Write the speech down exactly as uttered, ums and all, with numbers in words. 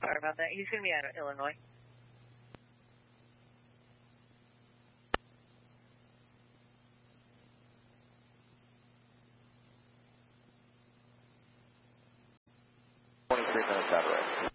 Sorry about that. He's going to be out of Illinois. twenty-three minutes out of right.